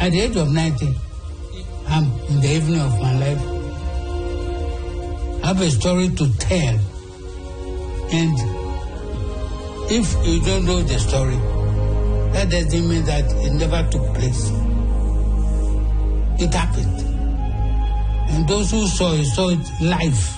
At the age of 90, I'm in the evening of my life. I have a story to tell. And if you don't know the story, that doesn't mean that it never took place. It happened. And those who saw it live.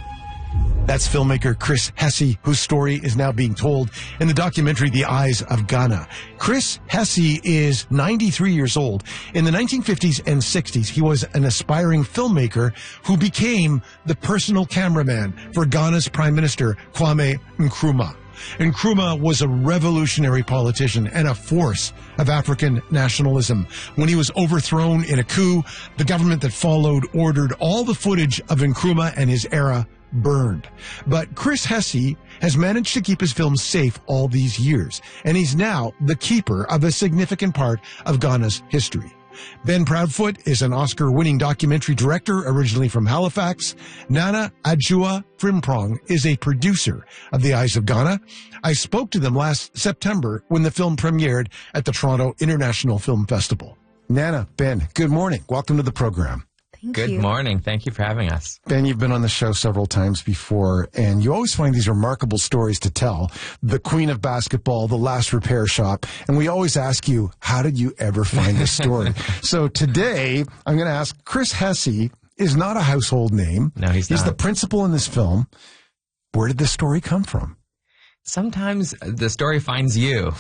That's filmmaker Chris Hesse, whose story is now being told in the documentary The Eyes of Ghana. Chris Hesse is 93 years old. In the 1950s and 60s, he was an aspiring filmmaker who became the personal cameraman for Ghana's Prime Minister, Kwame Nkrumah. Nkrumah was a revolutionary politician and a force of African nationalism. When he was overthrown in a coup, the government that followed ordered all the footage of Nkrumah and his era burned. But Chris Hesse has managed to keep his films safe all these years, and he's now the keeper of a significant part of Ghana's history. Ben Proudfoot is an Oscar-winning documentary director originally from Halifax. Nana Adjua Frimprong is a producer of The Eyes of Ghana. I spoke to them last September when the film premiered at the Toronto International Film Festival. Nana, Ben, good morning. Welcome to the program. Good morning. Thank you for having us. Ben, you've been on the show several times before, and you always find these remarkable stories to tell. The Queen of Basketball, The Last Repair Shop, and we always ask you, how did you ever find this story? So today, I'm going to ask, Chris Hesse is not a household name. No, he's not. He's the principal in this film. Where did this story come from? Sometimes the story finds you.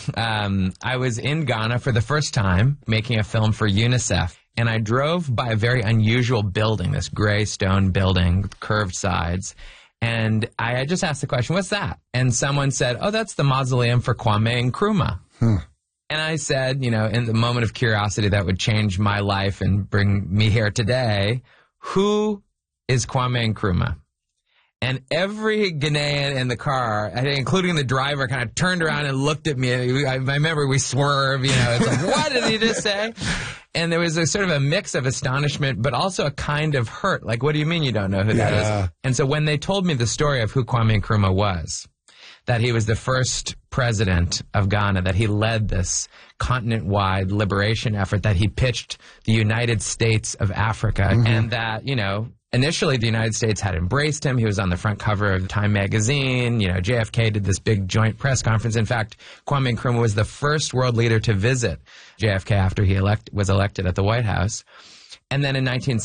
I was in Ghana for the first time making a film for UNICEF. And I drove by a very unusual building, this gray stone building, curved sides. And I just asked the question, what's that? And someone said, oh, that's the mausoleum for Kwame Nkrumah. And I said, you know, in the moment of curiosity that would change my life and bring me here today, who is Kwame Nkrumah? And every Ghanaian in the car, including the driver, kind of turned around and looked at me. I remember we swerved, you know, it's like, what did he just say? And there was a sort of a mix of astonishment, but also a kind of hurt. Like, what do you mean you don't know who that is? And so when they told me the story of who Kwame Nkrumah was, that he was the first president of Ghana, that he led this continent-wide liberation effort, that he pitched the United States of Africa, and that, you know, initially the United States had embraced him. He was on the front cover of Time magazine. You know, JFK did this big joint press conference. In fact, Kwame Nkrumah was the first world leader to visit JFK after he was elected at the White House. And then in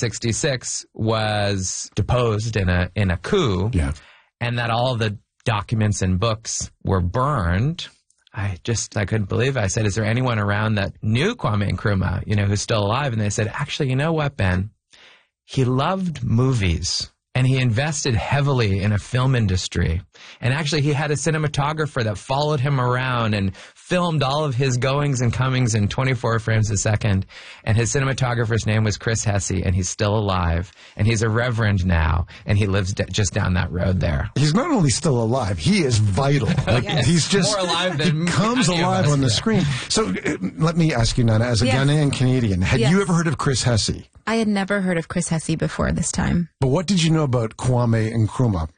1966 was deposed in a coup. Yeah. And that all the documents and books were burned. I couldn't believe it. I said, is there anyone around that knew Kwame Nkrumah, you know, who's still alive? And they said, actually, you know what, Ben? He loved movies, and he invested heavily in a film industry. And actually, he had a cinematographer that followed him around and filmed all of his goings and comings in 24 frames a second. And his cinematographer's name was Chris Hesse, and he's still alive. And he's a reverend now, and he lives just down that road there. He's not only still alive, he is vital. Like, yes. He's just more alive than he comes alive on the screen. So let me ask you, Nana, as a Ghanaian Canadian, had you ever heard of Chris Hesse? I had never heard of Chris Hesse before this time. But what did you know about Kwame Nkrumah?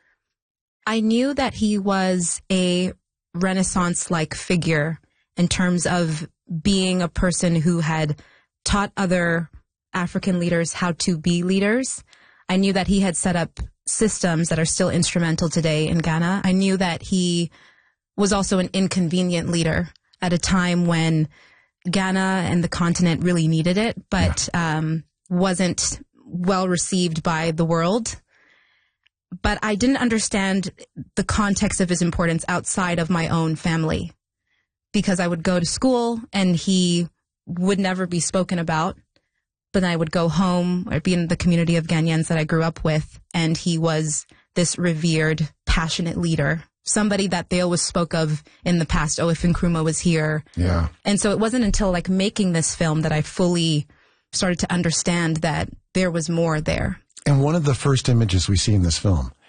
I knew that he was a Renaissance-like figure in terms of being a person who had taught other African leaders how to be leaders. I knew that he had set up systems that are still instrumental today in Ghana. I knew that he was also an inconvenient leader at a time when Ghana and the continent really needed it, but wasn't well received by the world. But I didn't understand the context of his importance outside of my own family, because I would go to school and he would never be spoken about. But then I would go home, I'd be in the community of Ghanaians that I grew up with, and he was this revered, passionate leader, somebody that they always spoke of in the past. Oh, if Nkrumah was here. Yeah. And so it wasn't until like making this film that I fully started to understand that there was more there. And one of the first images we see in this film